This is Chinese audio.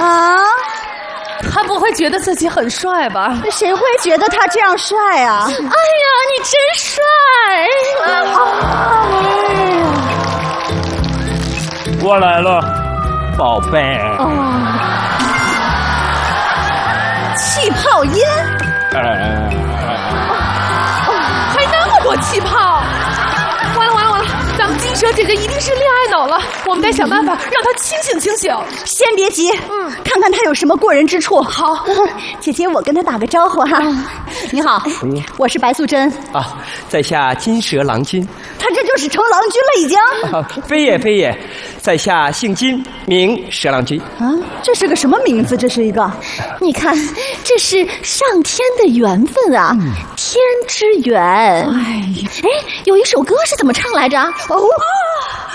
啊？ 他不会觉得自己很帅吧？ 谁会觉得他这样帅啊？ 哎呀，你真帅！ 我来了，宝贝。 气泡烟。 还那么多气泡！完了完了完了！咱们金蛇姐姐一定是恋爱脑了，我们得想办法让她清醒清醒。 先别急，看看她有什么过人之处。 好， 姐姐，我跟她打个招呼哈。你好，我是白素贞。 啊，在下金蛇郎君。 她这就是成郎君了已经。 非也非也，在下姓金，名蛇郎君。 啊，这是个什么名字？这是一个， 你看，这是上天的缘分啊，天之缘。哎呀，有一首歌是怎么唱来着？ 哦。